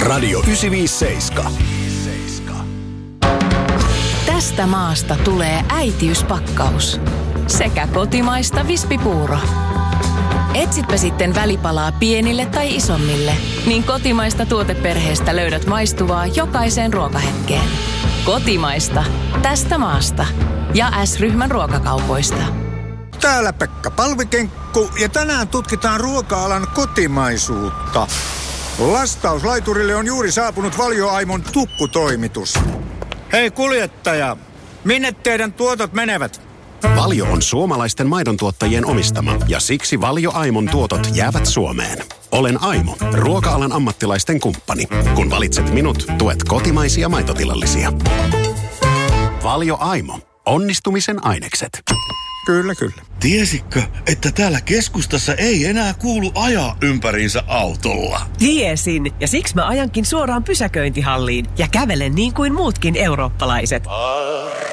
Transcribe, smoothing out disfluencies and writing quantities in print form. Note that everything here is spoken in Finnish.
Radio 957. Tästä maasta tulee äitiyspakkaus. Sekä kotimaista vispipuuro. Etsitpä sitten välipalaa pienille tai isommille, niin kotimaista tuoteperheestä löydät maistuvaa jokaiseen ruokahetkeen. Kotimaista. Tästä maasta. Ja S-ryhmän ruokakaupoista. Täällä Pekka Palvikenkku ja tänään tutkitaan ruoka-alan kotimaisuutta. Lastauslaiturille on juuri saapunut Valio Aimon tukkutoimitus. Hei kuljettaja, minne teidän tuotot menevät? Valio on suomalaisten maidontuottajien omistama ja siksi Valio Aimon tuotot jäävät Suomeen. Olen Aimo, ruoka-alan ammattilaisten kumppani. Kun valitset minut, tuet kotimaisia maitotilallisia. Valio Aimo. Onnistumisen ainekset. Kyllä, kyllä. Tiesitkö, että täällä keskustassa ei enää kuulu ajaa ympäriinsä autolla? Tiesin, ja siksi mä ajankin suoraan pysäköintihalliin ja kävelen niin kuin muutkin eurooppalaiset.